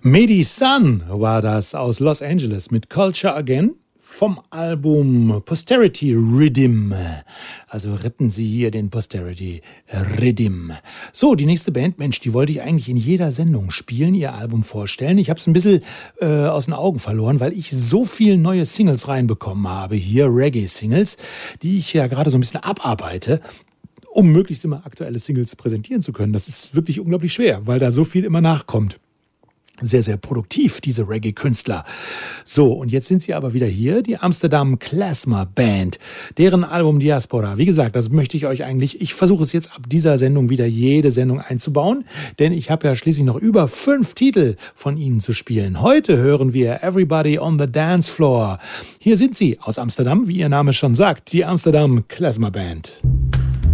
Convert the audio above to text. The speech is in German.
Mehdi Sun war das aus Los Angeles mit Culture Again vom Album Posterity Rhythm. Also retten Sie hier den Posterity Rhythm. So, die nächste Band, Mensch, die wollte ich eigentlich in jeder Sendung spielen, ihr Album vorstellen. Ich habe es ein bisschen aus den Augen verloren, weil ich so viele neue Singles reinbekommen habe, hier Reggae-Singles, die ich ja gerade so ein bisschen abarbeite, um möglichst immer aktuelle Singles präsentieren zu können. Das ist wirklich unglaublich schwer, weil da so viel immer nachkommt. Sehr, sehr produktiv, diese Reggae-Künstler. So, und jetzt sind sie aber wieder hier, die Amsterdam Klezmer Band, deren Album Diaspora. Wie gesagt, das möchte ich euch eigentlich, ich versuche es jetzt ab dieser Sendung wieder jede Sendung einzubauen, denn ich habe ja schließlich noch über 5 Titel von ihnen zu spielen. Heute hören wir Everybody on the Dance Floor. Hier sind sie aus Amsterdam, wie ihr Name schon sagt, die Amsterdam Klezmer Band.